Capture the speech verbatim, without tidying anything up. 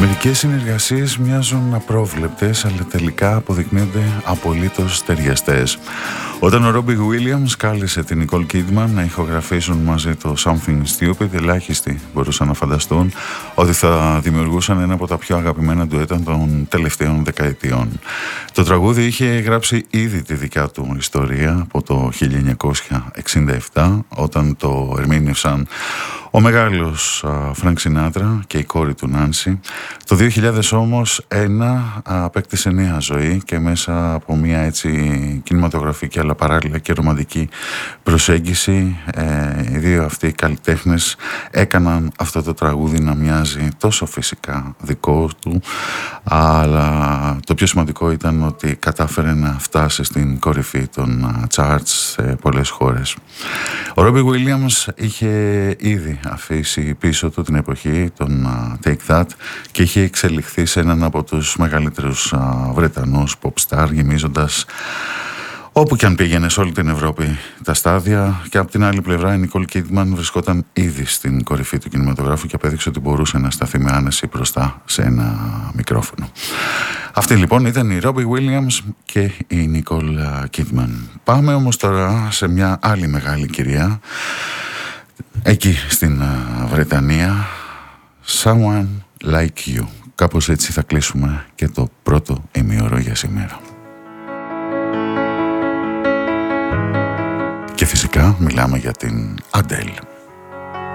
Μερικές συνεργασίες μοιάζουν απρόβλεπτες, αλλά τελικά αποδεικνύονται απολύτως ταιριαστές. Όταν ο Ρόμπι Γουίλιαμς κάλεσε την Νικόλ Κίτμαν να ηχογραφήσουν μαζί το Something Stupid, ελάχιστοι μπορούσαν να φανταστούν ότι θα δημιουργούσαν ένα από τα πιο αγαπημένα ντουέτα των τελευταίων δεκαετιών. Το τραγούδι είχε γράψει ήδη τη δικιά του ιστορία από το χίλια εννιακόσια εξήντα επτά, όταν το ερμήνευσαν ο μεγάλος Φρανκ Σινάτρα και η κόρη του Νάνσι. Το δύο χιλιάδες όμως ένα απέκτησε νέα ζωή και μέσα από μια έτσι κινηματογραφική αλλά παράλληλα και ρομαντική προσέγγιση ε, οι δύο αυτοί καλλιτέχνες έκαναν αυτό το τραγούδι να μοιάζει τόσο φυσικά δικό του, αλλά το πιο σημαντικό ήταν ότι κατάφερε να φτάσει στην κορυφή των charts σε πολλές χώρες. Ο Ρόμπι Γουίλιαμς είχε ήδη αφήσει πίσω του την εποχή των Take That και είχε εξελιχθεί σε έναν από τους μεγαλύτερους Βρετανούς pop star, γεμίζοντας όπου και αν πήγαινε σε όλη την Ευρώπη τα στάδια. Και από την άλλη πλευρά η Νικόλ Κίτμαν βρισκόταν ήδη στην κορυφή του κινηματογράφου και απέδειξε ότι μπορούσε να σταθεί με άνεση μπροστά σε ένα μικρόφωνο. Αυτή λοιπόν ήταν η Ρόμπι Γουίλιαμς και η Νικόλ Κίτμαν. Πάμε όμως τώρα σε μια άλλη μεγάλη κυρία εκεί στην Βρετανία, Someone Like You. Κάπως έτσι θα κλείσουμε και το πρώτο ημίωρο για σήμερα. Και φυσικά μιλάμε για την Αντέλ.